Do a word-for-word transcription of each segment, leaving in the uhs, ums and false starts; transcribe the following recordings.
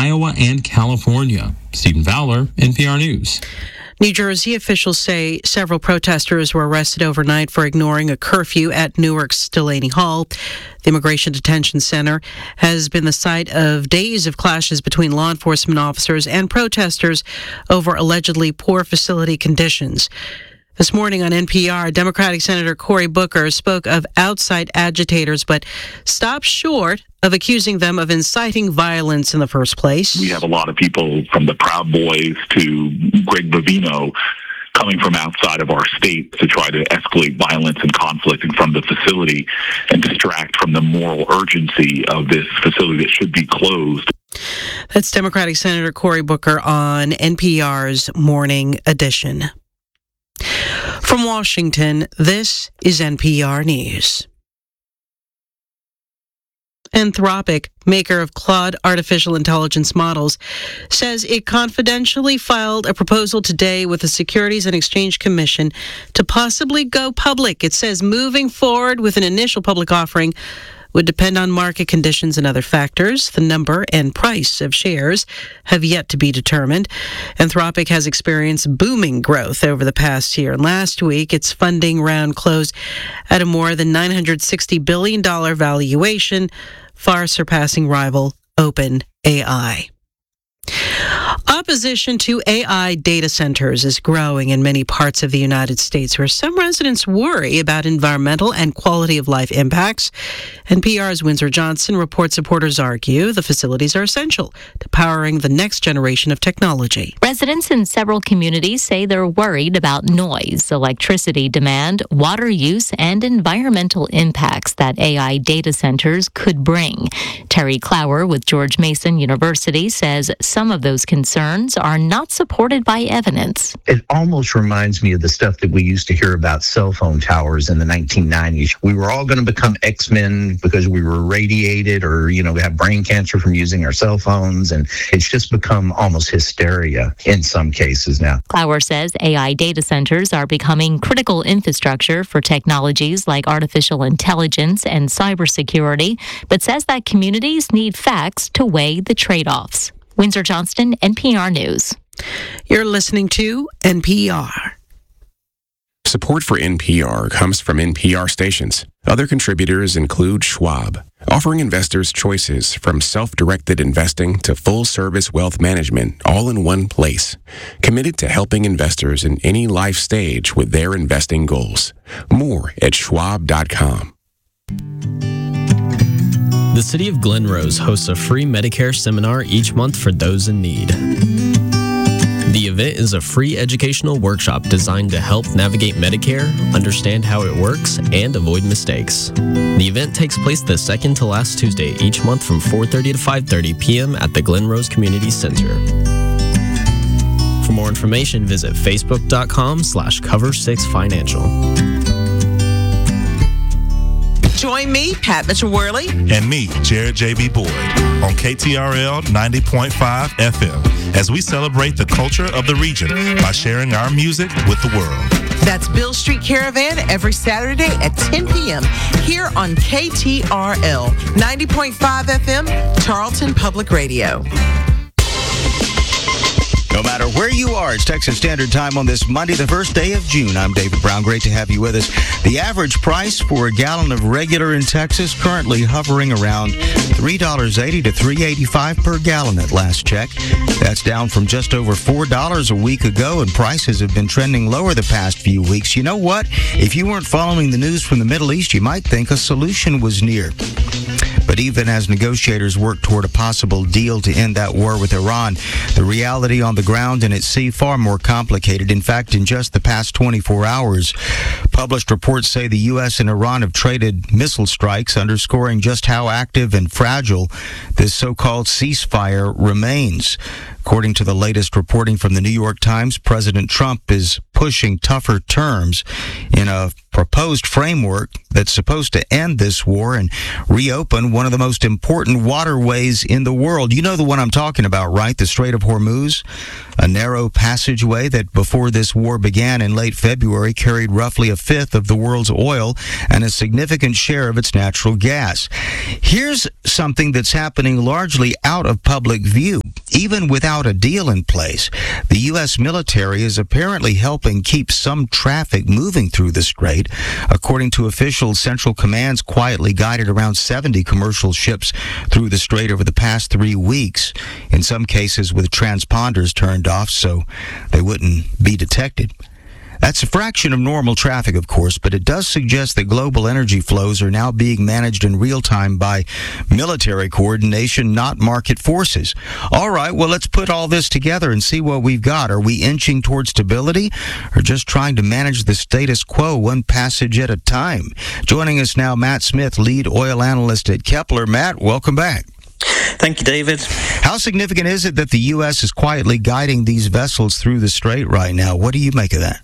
Iowa and California. Stephen Fowler, N P R News. New Jersey officials say several protesters were arrested overnight for ignoring a curfew at Newark's Delaney Hall. The Immigration Detention Center has been the site of days of clashes between law enforcement officers and protesters over allegedly poor facility conditions. This morning on N P R, Democratic Senator Cory Booker spoke of outside agitators, but stopped short of accusing them of inciting violence in the first place. We have a lot of people from the Proud Boys to Greg Bovino coming from outside of our state to try to escalate violence and conflict in front of the facility and distract from the moral urgency of this facility that should be closed. That's Democratic Senator Cory Booker on N P R's Morning Edition. From Washington, this is N P R News. Anthropic, maker of Claude artificial intelligence models, says it confidentially filed a proposal today with the Securities and Exchange Commission to possibly go public. It says moving forward with an initial public offering would depend on market conditions and other factors. The number and price of shares have yet to be determined. Anthropic has experienced booming growth over the past year. And last week, its funding round closed at a more than nine hundred sixty billion dollars valuation, far surpassing rival OpenAI. Opposition to A I data centers is growing in many parts of the United States, where some residents worry about environmental and quality of life impacts. N P R's Windsor Johnson reports supporters argue the facilities are essential to powering the next generation of technology. Residents in several communities say they're worried about noise, electricity demand, water use, and environmental impacts that A I data centers could bring. Terry Clower with George Mason University says some of those concerns are not supported by evidence. It almost reminds me of the stuff that we used to hear about cell phone towers in the nineteen nineties. We were all going to become X-Men because we were radiated or, you know, we have brain cancer from using our cell phones. And it's just become almost hysteria in some cases now. Clower says A I data centers are becoming critical infrastructure for technologies like artificial intelligence and cybersecurity, but says that communities need facts to weigh the trade-offs. Windsor Johnston, N P R News. You're listening to N P R. Support for N P R comes from N P R stations. Other contributors include Schwab, offering investors choices from self-directed investing to full-service wealth management all in one place. Committed to helping investors in any life stage with their investing goals. More at schwab dot com. The City of Glen Rose hosts a free Medicare seminar each month for those in need. The event is a free educational workshop designed to help navigate Medicare, understand how it works, and avoid mistakes. The event takes place the second to last Tuesday each month from four thirty to five thirty p.m. at the Glen Rose Community Center. For more information, visit facebook.com slash cover six financial. Join me, Pat Mitchell-Worley. And me, Jared J B. Boyd, on K T R L ninety point five F M, as we celebrate the culture of the region by sharing our music with the world. That's Bill Street Caravan every Saturday at ten p.m. here on K T R L ninety point five F M, Charlton Public Radio. No matter where you are, it's Texas Standard Time on this Monday, the first day of June. I'm David Brown. Great to have you with us. The average price for a gallon of regular in Texas currently hovering around three dollars and eighty cents to three dollars and eighty-five cents per gallon at last check. That's down from just over four dollars a week ago, and prices have been trending lower the past few weeks. You know what? If you weren't following the news from the Middle East, you might think a solution was near. But even as negotiators work toward a possible deal to end that war with Iran, the reality on the ground and at sea far more complicated. In fact, in just the past twenty-four hours, published reports say the U S and Iran have traded missile strikes, underscoring just how active and fragile this so-called ceasefire remains. According to the latest reporting from the New York Times, President Trump is pushing tougher terms in a proposed framework that's supposed to end this war and reopen one one of the most important waterways in the world. You know the one I'm talking about, right? The Strait of Hormuz, a narrow passageway that before this war began in late February carried roughly a fifth of the world's oil and a significant share of its natural gas. Here's something that's happening largely out of public view. Even without a deal in place, the U S military is apparently helping keep some traffic moving through the strait. According to officials, Central Command's quietly guided around seventy commercial ships through the strait over the past three weeks, in some cases with transponders turned off so they wouldn't be detected. That's a fraction of normal traffic, of course, but it does suggest that global energy flows are now being managed in real time by military coordination, not market forces. All right, well, let's put all this together and see what we've got. Are we inching towards stability or just trying to manage the status quo one passage at a time? Joining us now, Matt Smith, lead oil analyst at Kepler. Matt, welcome back. Thank you, David. How significant is it that the U S is quietly guiding these vessels through the strait right now? What do you make of that?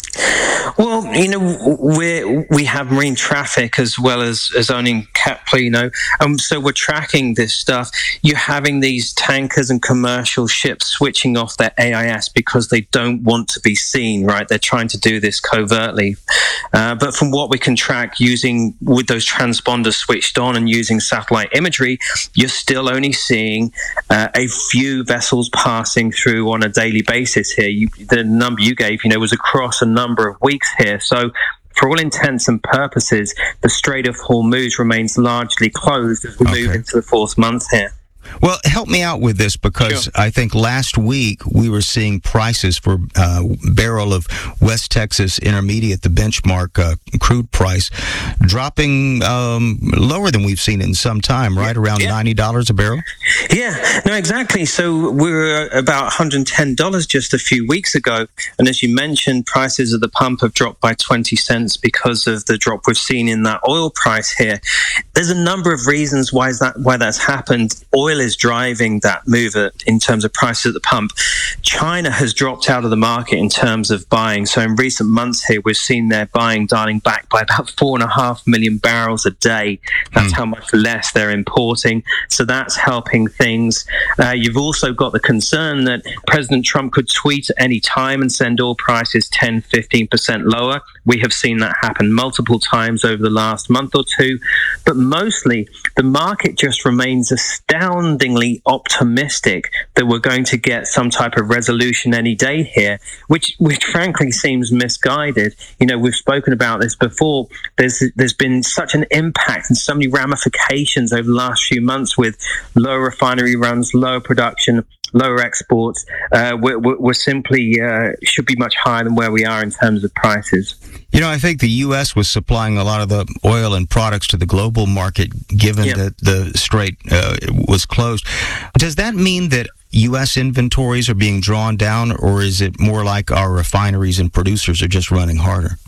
Well, you know, we we have marine traffic as well as, as owning Kepler, you know, um, so we're tracking this stuff. You're having these tankers and commercial ships switching off their A I S because they don't want to be seen, right? They're trying to do this covertly. Uh, but from what we can track using with those transponders switched on and using satellite imagery, you're still only seeing uh, a few vessels passing through on a daily basis here. You, the number you gave, you know, was across a number of weeks here. So for all intents and purposes, the Strait of Hormuz remains largely closed as we Okay. move into the fourth month here. Well, help me out with this because Sure. I think last week we were seeing prices for uh, barrel of West Texas Intermediate, the benchmark uh, crude price, dropping um, lower than we've seen in some time, right? Yeah. Around Yeah. ninety dollars a barrel? Yeah, no, exactly. So we were about one hundred ten dollars just a few weeks ago. And as you mentioned, prices at the pump have dropped by twenty cents because of the drop we've seen in that oil price here. There's a number of reasons why is that why that's happened. Oil is driving that move in terms of prices at the pump. China has dropped out of the market in terms of buying. So in recent months here, we've seen their buying dialing back by about four and a half million barrels a day. That's mm. how much less they're importing. So that's helping things. Uh, you've also got the concern that President Trump could tweet at any time and send oil prices ten, fifteen percent lower. We have seen that happen multiple times over the last month or two. But mostly, the market just remains astoundingly optimistic that we're going to get some type of resolution any day here, which, which frankly seems misguided. You know, we've spoken about this before. There's there's been such an impact and so many ramifications over the last few months with lower refinery runs, lower production, lower exports. Uh, we're, we're simply uh, should be much higher than where we are in terms of prices. You know, I think the U S was supplying a lot of the oil and products to the global market, given Yeah. that the strait uh, was closed. Does that mean that U S inventories are being drawn down, or is it more like our refineries and producers are just running harder?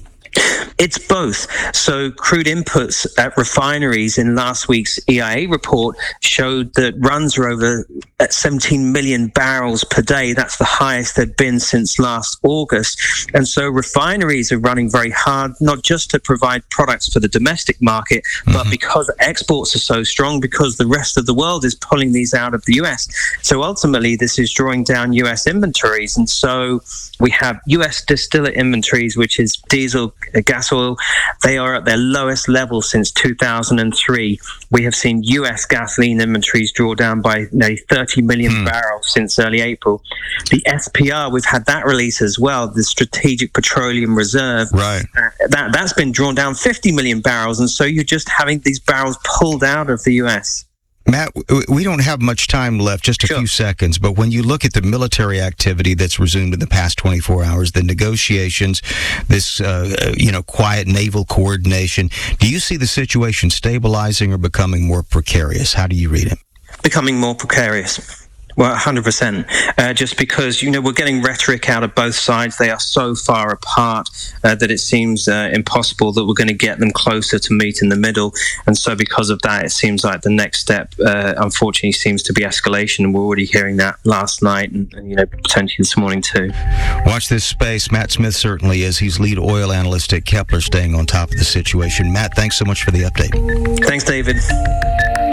It's both. So crude inputs at refineries in last week's E I A report showed that runs are over at seventeen million barrels per day. That's the highest they've been since last August. And so refineries are running very hard, not just to provide products for the domestic market, mm-hmm. but because exports are so strong, because the rest of the world is pulling these out of the U S. So ultimately, this is drawing down U S inventories. And so we have U S distillate inventories, which is diesel, gas oil. They are at their lowest level since two thousand three. We have seen U S gasoline inventories draw down by nearly thirty million hmm. barrels since early April. The S P R, we've had that release as well, the Strategic Petroleum Reserve. Right. Uh, that, that's been drawn down fifty million barrels. And so you're just having these barrels pulled out of the U S. Matt, we don't have much time left, just a Sure. few seconds, but when you look at the military activity that's resumed in the past twenty-four hours, the negotiations, this, uh, you know, quiet naval coordination, do you see the situation stabilizing or becoming more precarious? How do you read it? Becoming more precarious. Well, one hundred percent. Uh, just because, you know, we're getting rhetoric out of both sides. They are so far apart uh, that it seems uh, impossible that we're going to get them closer to meet in the middle. And so because of that, it seems like the next step, uh, unfortunately, seems to be escalation. And we're already hearing that last night and, and, you know, potentially this morning too. Watch this space. Matt Smith certainly is. He's lead oil analyst at Kepler, staying on top of the situation. Matt, thanks so much for the update. Thanks, David.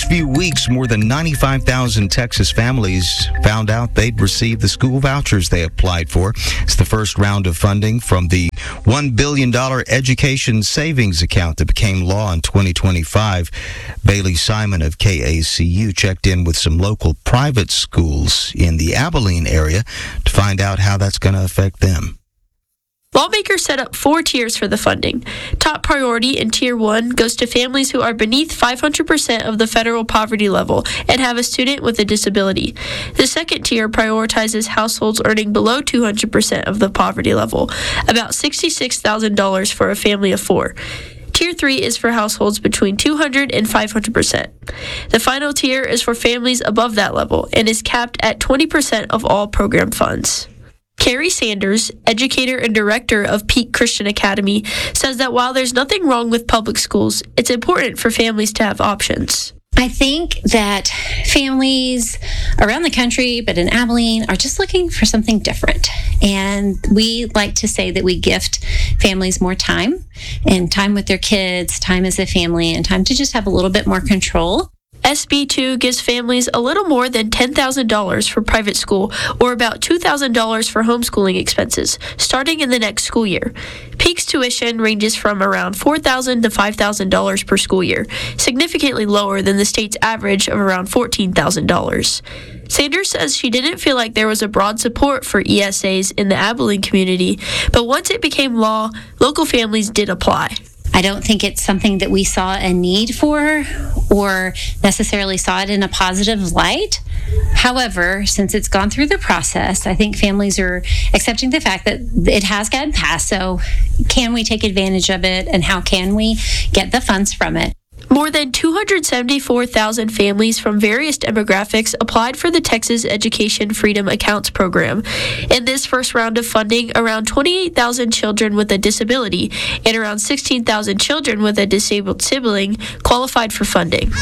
few weeks, more than ninety-five thousand Texas families found out they'd received the school vouchers they applied for. It's the first round of funding from the one billion dollars education savings account that became law in twenty twenty-five. Bailey Simon of K A C U checked in with some local private schools in the Abilene area to find out how that's going to affect them. Lawmakers set up four tiers for the funding. Top priority in Tier one goes to families who are beneath five hundred percent of the federal poverty level and have a student with a disability. The second tier prioritizes households earning below two hundred percent of the poverty level, about sixty-six thousand dollars for a family of four. Tier three is for households between two hundred and five hundred percent. The final tier is for families above that level and is capped at twenty percent of all program funds. Carrie Sanders, educator and director of Peak Christian Academy, says that while there's nothing wrong with public schools, it's important for families to have options. I think that families around the country, but in Abilene, are just looking for something different. And we like to say that we gift families more time, and time with their kids, time as a family, and time to just have a little bit more control. S B two gives families a little more than ten thousand dollars for private school, or about two thousand dollars for homeschooling expenses, starting in the next school year. Peak's tuition ranges from around four thousand dollars to five thousand dollars per school year, significantly lower than the state's average of around fourteen thousand dollars. Sanders says she didn't feel like there was a broad support for E S As in the Abilene community, but once it became law, local families did apply. I don't think it's something that we saw a need for or necessarily saw it in a positive light. However, since it's gone through the process, I think families are accepting the fact that it has gotten passed. So can we take advantage of it, and how can we get the funds from it? More than two hundred seventy-four thousand families from various demographics applied for the Texas Education Freedom Accounts program. In this first round of funding, around twenty-eight thousand children with a disability and around sixteen thousand children with a disabled sibling qualified for funding.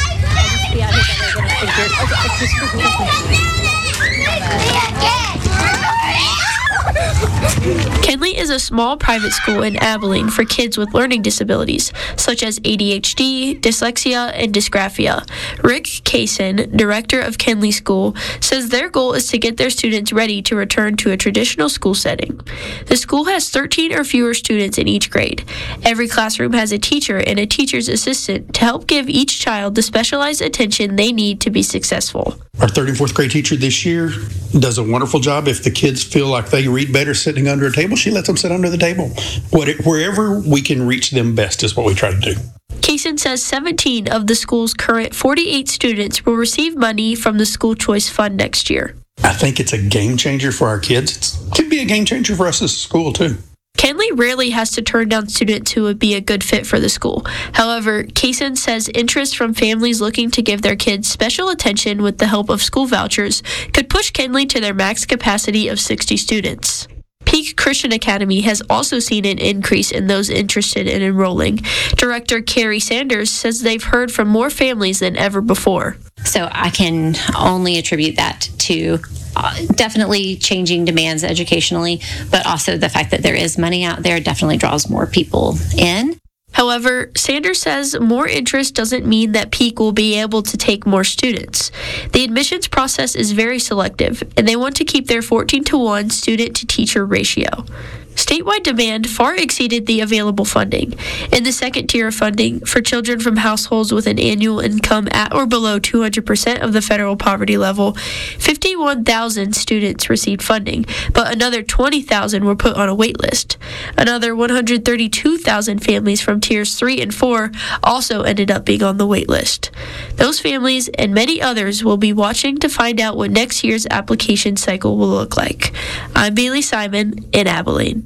Kenley is a small private school in Abilene for kids with learning disabilities, such as A D H D, dyslexia, and dysgraphia. Rick Kaysen, director of Kenley School, says their goal is to get their students ready to return to a traditional school setting. The school has thirteen or fewer students in each grade. Every classroom has a teacher and a teacher's assistant to help give each child the specialized attention they need to be successful. Our third and fourth grade teacher this year does a wonderful job. If the kids feel like they read better sitting under a table, she lets them sit under the table. What it, wherever we can reach them best is what we try to do. Kaysen says seventeen of the school's current forty-eight students will receive money from the School Choice Fund next year. I think it's a game changer for our kids. It could be a game changer for us as a school, too. Kenley rarely has to turn down students who would be a good fit for the school. However, Kaysen says interest from families looking to give their kids special attention with the help of school vouchers could push Kenley to their max capacity of sixty students. Peak Christian Academy has also seen an increase in those interested in enrolling. Director Carrie Sanders says they've heard from more families than ever before. So I can only attribute that to uh, definitely changing demands educationally, but also the fact that there is money out there definitely draws more people in. However, Sanders says more interest doesn't mean that Peak will be able to take more students. The admissions process is very selective, and they want to keep their fourteen to one student-to-teacher ratio. Statewide demand far exceeded the available funding. In the second tier of funding, for children from households with an annual income at or below two hundred percent of the federal poverty level, fifty-one thousand students received funding, but another twenty thousand were put on a wait list. Another one hundred thirty-two thousand families from tiers three and four also ended up being on the wait list. Those families and many others will be watching to find out what next year's application cycle will look like. I'm Bailey Simon in Abilene.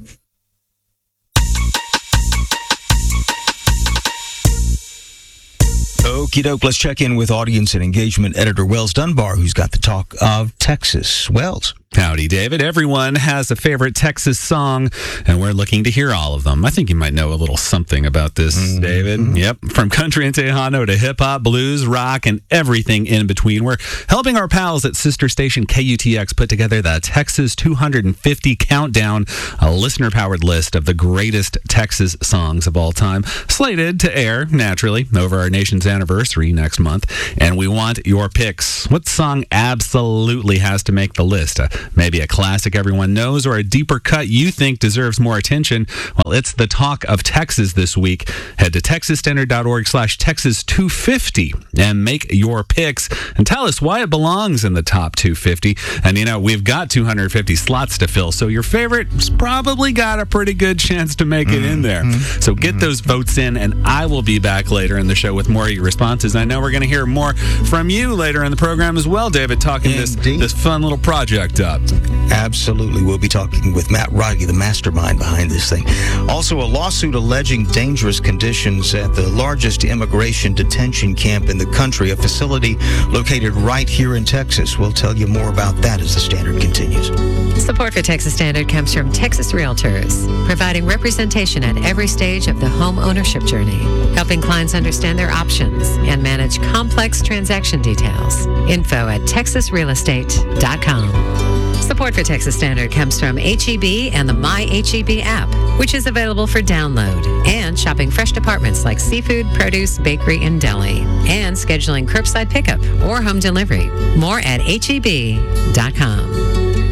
Okie doke, let's check in with audience and engagement editor Wells Dunbar, who's got the talk of Texas. Wells. Howdy, David. Everyone has a favorite Texas song, and we're looking to hear all of them. I think you might know a little something about this, mm-hmm. David. Yep. From country and Tejano to hip-hop, blues, rock, and everything in between. We're helping our pals at sister station K U T X put together the Texas two hundred fifty Countdown, a listener-powered list of the greatest Texas songs of all time, slated to air, naturally, over our nation's anniversary next month. And we want your picks. What song absolutely has to make the list? Uh, maybe a classic everyone knows or a deeper cut you think deserves more attention? Well, it's the talk of Texas this week. Head to texas standard dot org slash Texas two fifty and make your picks and tell us why it belongs in the top two fifty. And, you know, we've got two hundred fifty slots to fill, so your favorite's probably got a pretty good chance to make it in there. So get those votes in, and I will be back later in the show with more of your responses. I know we're going to hear more from you later in the program as well, David, talking this, this fun little project up. Absolutely. We'll be talking with Matt Roddy, the mastermind behind this thing. Also, a lawsuit alleging dangerous conditions at the largest immigration detention camp in the country, a facility located right here in Texas. We'll tell you more about that as the Standard continues. Support for Texas Standard comes from Texas Realtors, providing representation at every stage of the home ownership journey, helping clients understand their options and manage complex transaction details. Info at texas real estate dot com. Support for Texas Standard comes from H E B and the My H E B app, which is available for download, and shopping fresh departments like seafood, produce, bakery, and deli, and scheduling curbside pickup or home delivery. More at H E B dot com.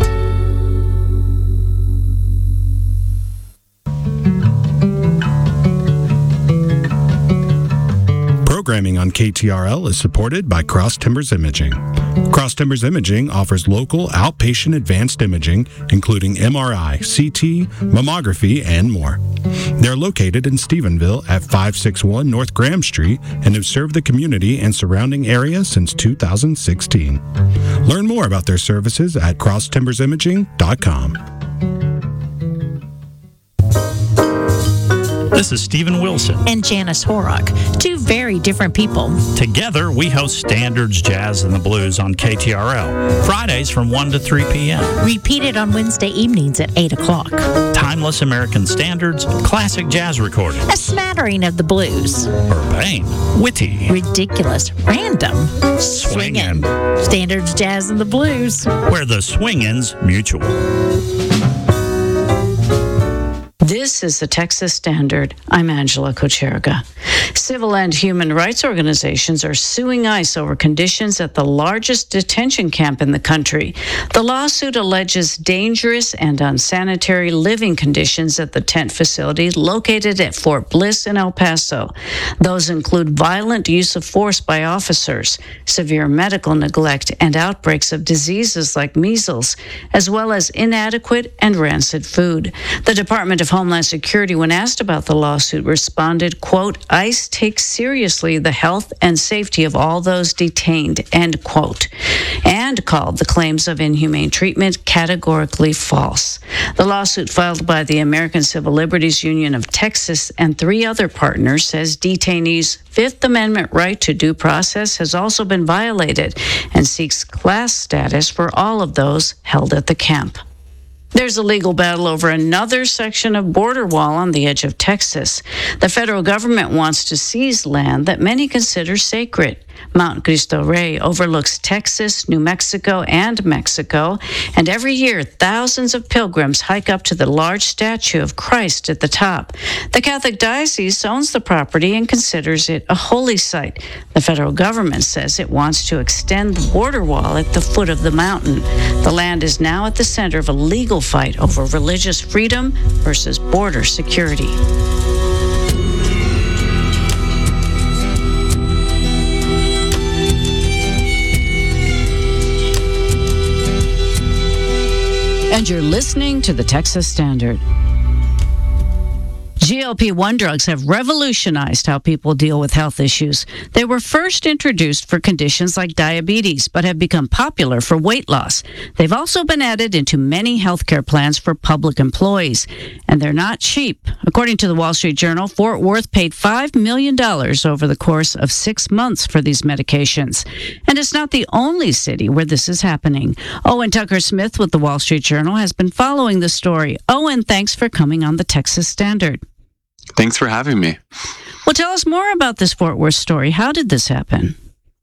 Programming on K T R L is supported by Cross Timbers Imaging. Cross Timbers Imaging offers local outpatient advanced imaging, including M R I, C T, mammography, and more. They're located in Stephenville at five sixty-one North Graham Street and have served the community and surrounding area since two thousand sixteen. Learn more about their services at cross timbers imaging dot com. This is Stephen Wilson. And Janice Horrock, two very different people. Together, we host Standards, Jazz, and the Blues on K T R L, Fridays from one to three p.m. Repeated on Wednesday evenings at eight o'clock. Timeless American standards, classic jazz recordings. A smattering of the blues. Urbane, witty. Ridiculous, random. Swingin'. Standards, Jazz, and the Blues. Where the swingin's mutual. This is the Texas Standard. I'm Angela Kocherga. Civil and human rights organizations are suing ICE over conditions at the largest detention camp in the country. The lawsuit alleges dangerous and unsanitary living conditions at the tent facility located at Fort Bliss in El Paso. Those include violent use of force by officers, severe medical neglect, and outbreaks of diseases like measles, as well as inadequate and rancid food. The Department of Homeland Security, when asked about the lawsuit, responded, quote, ICE takes seriously the health and safety of all those detained, end quote, and called the claims of inhumane treatment categorically false. The lawsuit filed by the American Civil Liberties Union of Texas and three other partners says detainees' Fifth Amendment right to due process has also been violated and seeks class status for all of those held at the camp. There's a legal battle over another section of border wall on the edge of Texas. The federal government wants to seize land that many consider sacred. Mount Cristo Rey overlooks Texas, New Mexico, and Mexico, and every year thousands of pilgrims hike up to the large statue of Christ at the top. The Catholic Diocese owns the property and considers it a holy site. The federal government says it wants to extend the border wall at the foot of the mountain. The land is now at the center of a legal fight over religious freedom versus border security. And you're listening to the Texas Standard. G L P one drugs have revolutionized how people deal with health issues. They were first introduced for conditions like diabetes, but have become popular for weight loss. They've also been added into many healthcare plans for public employees, and they're not cheap. According to the Wall Street Journal, Fort Worth paid five million dollars over the course of six months for these medications. And it's not the only city where this is happening. Owen Tucker-Smith with the Wall Street Journal has been following the story. Owen, thanks for coming on the Texas Standard. Thanks for having me. Well, tell us more about this Fort Worth story. How did this happen?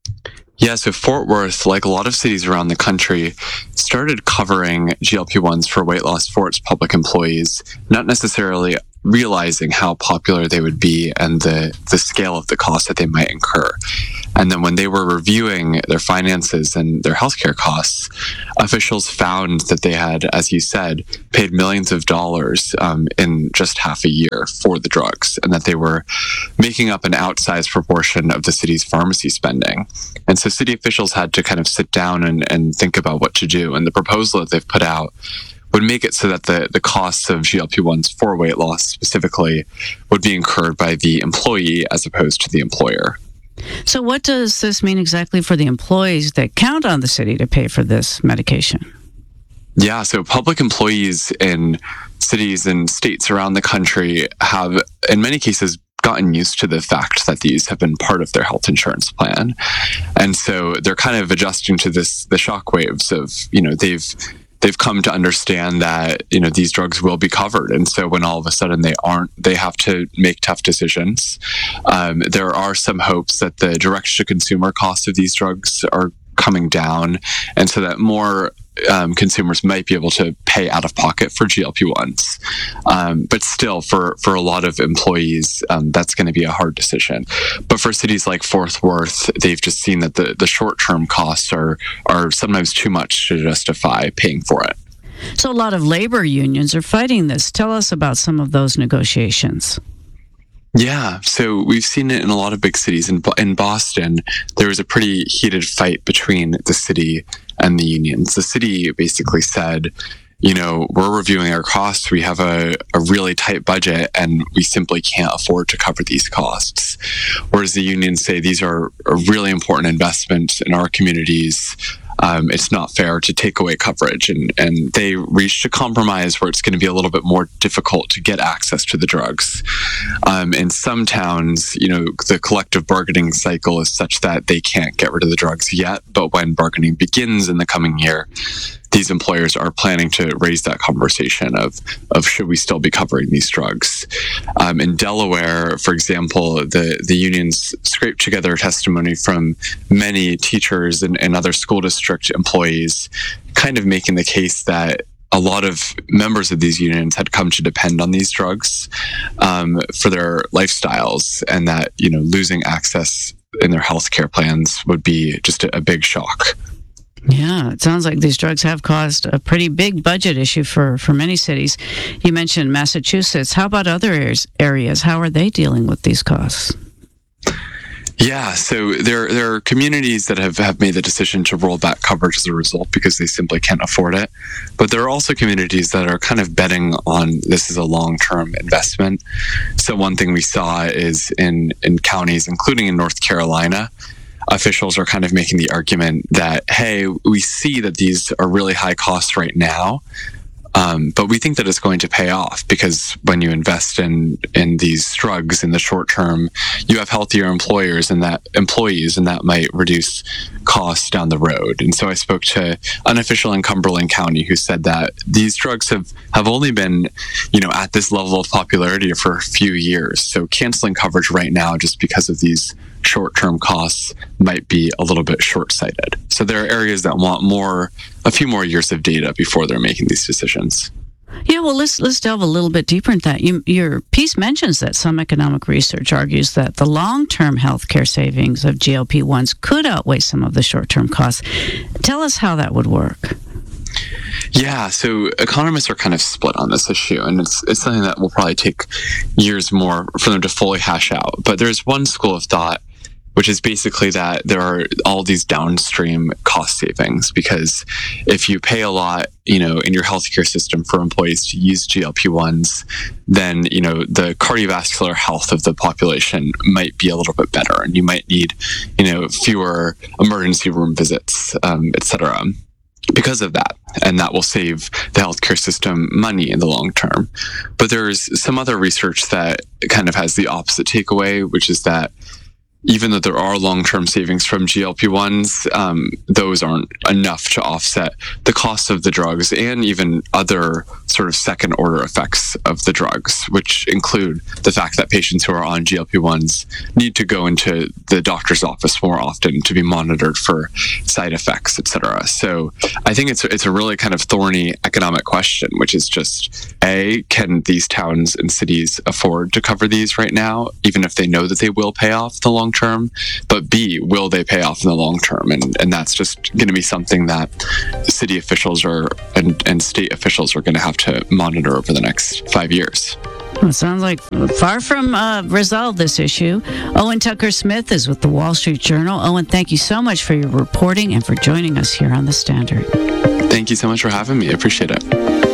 Yeah, so Fort Worth, like a lot of cities around the country, started covering G L P ones for weight loss for its public employees, not necessarily realizing how popular they would be and the, the scale of the cost that they might incur. And then when they were reviewing their finances and their healthcare costs, officials found that they had, as you said, paid millions of dollars um, in just half a year for the drugs, and that they were making up an outsized proportion of the city's pharmacy spending. And so city officials had to kind of sit down and, and think about what to do. And the proposal that they've put out would make it so that the, the costs of G L P ones for weight loss specifically would be incurred by the employee as opposed to the employer. So what does this mean exactly for the employees that count on the city to pay for this medication? Yeah, so public employees in cities and states around the country have, in many cases, gotten used to the fact that these have been part of their health insurance plan. And so they're kind of adjusting to this, the shockwaves of, you know, they've they've come to understand that, you know, these drugs will be covered. And so when all of a sudden they aren't, they have to make tough decisions. Um, there are some hopes that the direct-to-consumer costs of these drugs are coming down, and so that more um, consumers might be able to pay out of pocket for G L P ones. Um, but still, for, for a lot of employees, um, that's going to be a hard decision. But for cities like Fort Worth, they've just seen that the, the short-term costs are, are sometimes too much to justify paying for it. So a lot of labor unions are fighting this. Tell us about some of those negotiations. Yeah, so we've seen it in a lot of big cities. In, in Boston, there was a pretty heated fight between the city and the unions. The city basically said, you know, we're reviewing our costs. We have a, a really tight budget, and we simply can't afford to cover these costs. Whereas the unions say these are a really important investment in our communities. Um, it's not fair to take away coverage, and, and they reached a compromise where it's going to be a little bit more difficult to get access to the drugs. Um, in some towns, you know, the collective bargaining cycle is such that they can't get rid of the drugs yet, but when bargaining begins in the coming year, these employers are planning to raise that conversation of, of should we still be covering these drugs. Um, in Delaware, for example, the, the unions scraped together testimony from many teachers and, and other school district employees, kind of making the case that a lot of members of these unions had come to depend on these drugs um, for their lifestyles, and that, you know, losing access in their healthcare plans would be just a, a big shock. Yeah, it sounds like these drugs have caused a pretty big budget issue for, for many cities. You mentioned Massachusetts. How about other areas, areas? How are they dealing with these costs? Yeah, so there there are communities that have, have made the decision to roll back coverage as a result because they simply can't afford it. But there are also communities that are kind of betting on this as a long-term investment. So one thing we saw is in, in counties, including in North Carolina, officials are kind of making the argument that, hey, we see that these are really high costs right now, um, but we think that it's going to pay off because when you invest in in these drugs in the short term, you have healthier employers and that employees, and that might reduce costs down the road. And so I spoke to an official in Cumberland County who said that these drugs have, have only been, you know, at this level of popularity for a few years. So canceling coverage right now just because of these short-term costs might be a little bit short-sighted. So there are areas that want more, a few more years of data before they're making these decisions. Yeah, well, let's let's delve a little bit deeper into that. You, your piece mentions that some economic research argues that the long-term healthcare savings of G L P ones could outweigh some of the short-term costs. Tell us how that would work. Yeah, so economists are kind of split on this issue, and it's it's something that will probably take years more for them to fully hash out. But there's one school of thought which is basically that there are all these downstream cost savings, because if you pay a lot, you know, in your healthcare system for employees to use G L P ones, then, you know, the cardiovascular health of the population might be a little bit better, and you might need, you know, fewer emergency room visits, um, et cetera, because of that. And that will save the healthcare system money in the long term. But there's some other research that kind of has the opposite takeaway, which is that even though there are long-term savings from G L P ones, um, those aren't enough to offset the cost of the drugs and even other sort of second-order effects of the drugs, which include the fact that patients who are on G L P ones need to go into the doctor's office more often to be monitored for side effects, et cetera. So I think it's it's a really kind of thorny economic question, which is just, A, can these towns and cities afford to cover these right now, even if they know that they will pay off the long term? But B, will they pay off in the long term? And and that's just going to be something that city officials are and, and state officials are going to have to monitor over the next five years. Well, it sounds like far from uh, resolve this issue. Owen Tucker Smith is with the Wall Street Journal. Owen, thank you so much for your reporting and for joining us here on The Standard. Thank you so much for having me. I appreciate it.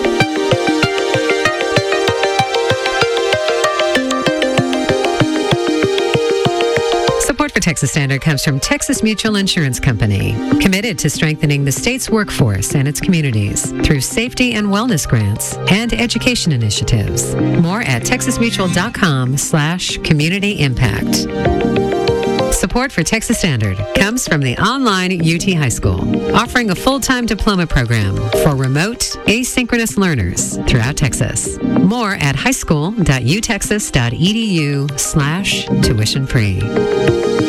Support for Texas Standard comes from Texas Mutual Insurance Company, committed to strengthening the state's workforce and its communities through safety and wellness grants and education initiatives. More at texasmutual.com slash community impact. Support for Texas Standard comes from the online U T High School, offering a full-time diploma program for remote, asynchronous learners throughout Texas. More at highschool.utexas.edu slash tuition free.